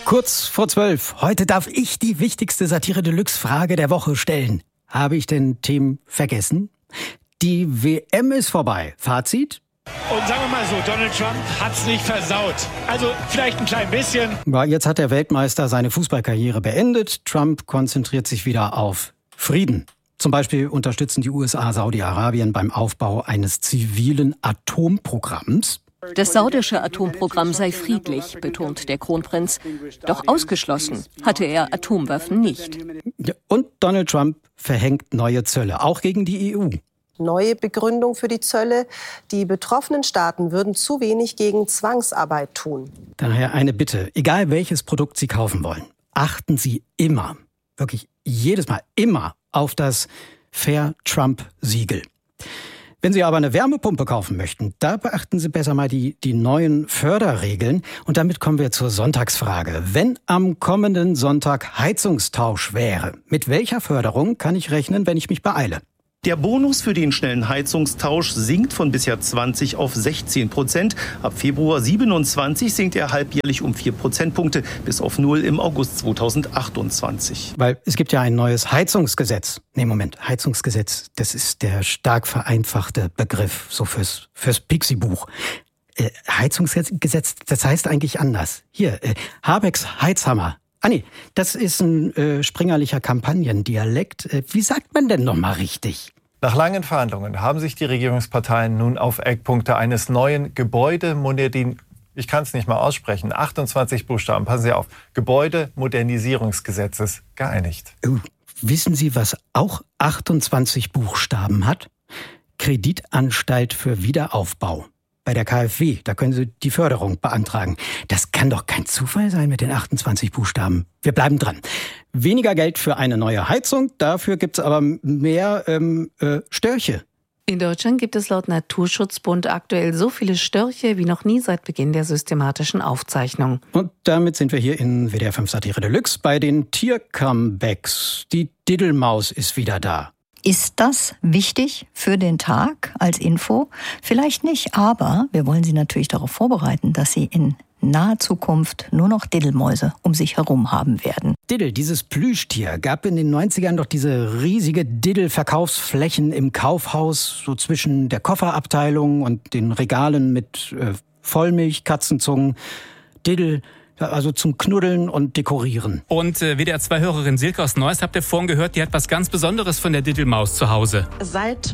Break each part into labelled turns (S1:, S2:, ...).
S1: Kurz vor 12. Heute darf ich die wichtigste Satire-Deluxe-Frage der Woche stellen. Habe ich den Team vergessen? Die WM ist vorbei. Fazit?
S2: Und sagen wir mal so, Donald Trump hat's nicht versaut. Also vielleicht ein klein bisschen.
S1: Jetzt hat der Weltmeister seine Fußballkarriere beendet. Trump konzentriert sich wieder auf Frieden. Zum Beispiel unterstützen die USA Saudi-Arabien beim Aufbau eines zivilen Atomprogramms.
S3: Das saudische Atomprogramm sei friedlich, betont der Kronprinz. Doch ausgeschlossen hatte er Atomwaffen nicht.
S1: Und Donald Trump verhängt neue Zölle, auch gegen die EU.
S4: Neue Begründung für die Zölle. Die betroffenen Staaten würden zu wenig gegen Zwangsarbeit tun.
S1: Daher eine Bitte, egal welches Produkt Sie kaufen wollen, achten Sie immer, wirklich jedes Mal, immer auf das Fair-Trump-Siegel. Wenn Sie aber eine Wärmepumpe kaufen möchten, da beachten Sie besser mal die neuen Förderregeln. Und damit kommen wir zur Sonntagsfrage. Wenn am kommenden Sonntag Heizungstausch wäre, mit welcher Förderung kann ich rechnen, wenn ich mich beeile?
S5: Der Bonus für den schnellen Heizungstausch sinkt von bisher 20 auf 16%. Ab Februar 27 sinkt er halbjährlich um 4 Prozentpunkte bis auf 0 im August 2028.
S1: Weil es gibt ja ein neues Heizungsgesetz. Heizungsgesetz, das ist der stark vereinfachte Begriff, so fürs Pixie-Buch. Heizungsgesetz, das heißt eigentlich anders. Hier, Habecks Heizhammer. Das ist ein springerlicher Kampagnendialekt. Wie sagt man denn nochmal richtig?
S6: Nach langen Verhandlungen haben sich die Regierungsparteien nun auf Eckpunkte eines neuen ich kann es nicht mal aussprechen, 28 Buchstaben, passen Sie auf, Gebäudemodernisierungsgesetzes geeinigt.
S1: Wissen Sie, was auch 28 Buchstaben hat? Kreditanstalt für Wiederaufbau. Bei der KfW, da können Sie die Förderung beantragen. Das kann doch kein Zufall sein mit den 28 Buchstaben. Wir bleiben dran. Weniger Geld für eine neue Heizung, dafür gibt's aber mehr Störche.
S7: In Deutschland gibt es laut Naturschutzbund aktuell so viele Störche wie noch nie seit Beginn der systematischen Aufzeichnung.
S1: Und damit sind wir hier in WDR 5 Satire Deluxe bei den Tier-Comebacks. Die Diddelmaus ist wieder da.
S8: Ist das wichtig für den Tag als Info? Vielleicht nicht, aber wir wollen Sie natürlich darauf vorbereiten, dass Sie in naher Zukunft nur noch Diddelmäuse um sich herum haben werden.
S1: Diddel, dieses Plüschtier, gab in den 90ern doch diese riesige Diddel-Verkaufsflächen im Kaufhaus, so zwischen der Kofferabteilung und den Regalen mit Vollmilch, Katzenzungen. Diddel, also zum Knuddeln und Dekorieren.
S9: Und WDR 2-Hörerin Silke aus Neuss, habt ihr vorhin gehört, die hat was ganz Besonderes von der Diddelmaus zu Hause.
S10: Seit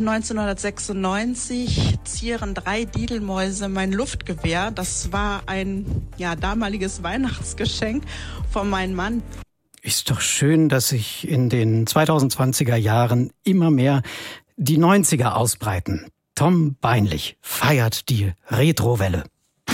S10: 1996 zieren 3 Diddelmäuse mein Luftgewehr. Das war ein damaliges Weihnachtsgeschenk von meinem Mann.
S1: Ist doch schön, dass sich in den 2020er Jahren immer mehr die 90er ausbreiten. Tom Beinlich feiert die Retrowelle.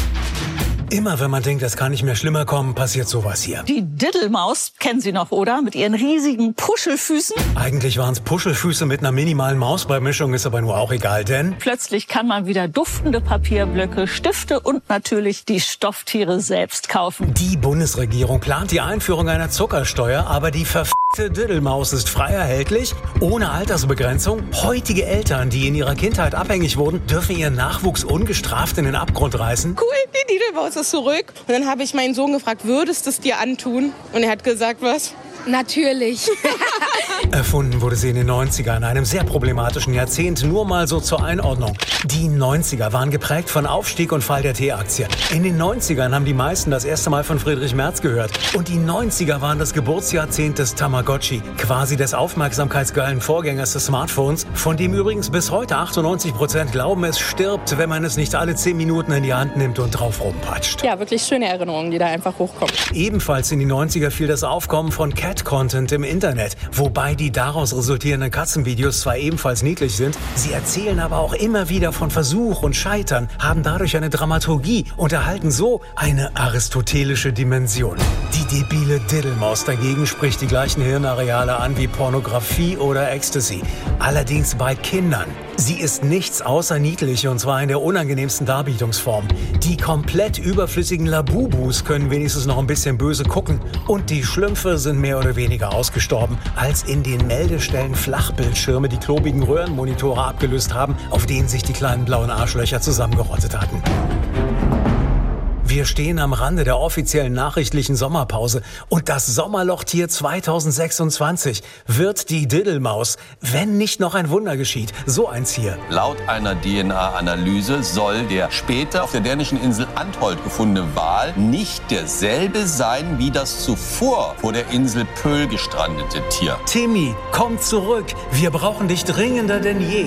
S11: Immer wenn man denkt, das kann nicht mehr schlimmer kommen, passiert sowas hier.
S12: Die Diddelmaus kennen Sie noch, oder? Mit ihren riesigen Puschelfüßen.
S11: Eigentlich waren es Puschelfüße mit einer minimalen Mausbeimischung, ist aber nur auch egal, denn
S12: plötzlich kann man wieder duftende Papierblöcke, Stifte und natürlich die Stofftiere selbst kaufen.
S11: Die Bundesregierung plant die Einführung einer Zuckersteuer, aber die verfickte Diddelmaus ist frei erhältlich, ohne Altersbegrenzung. Heutige Eltern, die in ihrer Kindheit abhängig wurden, dürfen ihren Nachwuchs ungestraft in den Abgrund reißen.
S13: Cool, die Diddelmaus ist zurück. Und dann habe ich meinen Sohn gefragt, würdest du es dir antun? Und er hat gesagt, was? Natürlich.
S11: Erfunden wurde sie in den 90ern, einem sehr problematischen Jahrzehnt, nur mal so zur Einordnung. Die 90er waren geprägt von Aufstieg und Fall der T-Aktie. In den 90ern haben die meisten das erste Mal von Friedrich Merz gehört. Und die 90er waren das Geburtsjahrzehnt des Tamagotchi, quasi des aufmerksamkeitsgeilen Vorgängers des Smartphones, von dem übrigens bis heute 98% glauben, es stirbt, wenn man es nicht alle 10 Minuten in die Hand nimmt und drauf rumpatscht.
S13: Ja, wirklich schöne Erinnerungen, die da einfach hochkommen.
S11: Ebenfalls in die 90er fiel das Aufkommen von Cat-Content im Internet, wobei die daraus resultierenden Katzenvideos zwar ebenfalls niedlich sind, sie erzählen aber auch immer wieder von Versuch und Scheitern, haben dadurch eine Dramaturgie und erhalten so eine aristotelische Dimension. Die debile Diddelmaus dagegen spricht die gleichen Hirnareale an wie Pornografie oder Ecstasy. Allerdings bei Kindern. Sie ist nichts außer niedlich, und zwar in der unangenehmsten Darbietungsform. Die komplett überflüssigen Labubus können wenigstens noch ein bisschen böse gucken. Und die Schlümpfe sind mehr oder weniger ausgestorben, als in den Meldestellen Flachbildschirme die klobigen Röhrenmonitore abgelöst haben, auf denen sich die kleinen blauen Arschlöcher zusammengerottet hatten. Wir stehen am Rande der offiziellen nachrichtlichen Sommerpause und das Sommerlochtier 2026 wird die Diddelmaus, wenn nicht noch ein Wunder geschieht. So eins hier.
S14: Laut einer DNA-Analyse soll der später auf der dänischen Insel Antholt gefundene Wal nicht derselbe sein wie das zuvor vor der Insel Pöhl gestrandete Tier.
S11: Timmy, komm zurück. Wir brauchen dich dringender denn je.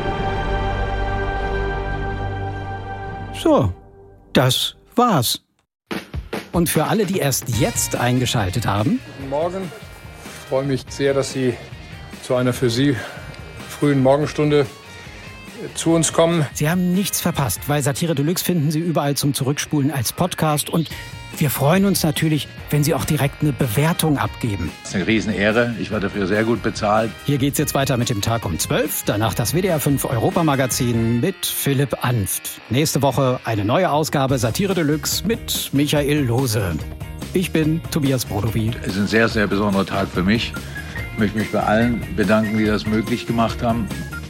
S1: So, das war's. Und für alle, die erst jetzt eingeschaltet haben.
S15: Guten Morgen. Ich freue mich sehr, dass Sie zu einer für Sie frühen Morgenstunde zu uns kommen.
S1: Sie haben nichts verpasst, weil Satire Deluxe finden Sie überall zum Zurückspulen als Podcast. Und wir freuen uns natürlich, wenn Sie auch direkt eine Bewertung abgeben.
S16: Das ist eine Riesenehre. Ich war dafür sehr gut bezahlt.
S1: Hier geht's jetzt weiter mit dem Tag um 12. Danach das WDR 5 Europamagazin mit Philipp Anft. Nächste Woche eine neue Ausgabe Satire Deluxe mit Michael Lose. Ich bin Tobias Brodowy.
S16: Es ist ein sehr, sehr besonderer Tag für mich. Ich möchte mich bei allen bedanken, die das möglich gemacht haben.